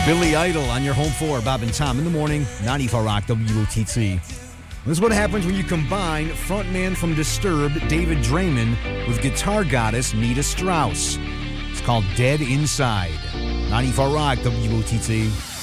Billy Idol on your home floor. Bob and Tom in the morning, 94 Rock WOTT. This is what happens when you combine frontman from Disturbed, David Draymond, with guitar goddess Nita Strauss. It's called Dead Inside. 94 Rock WOTT.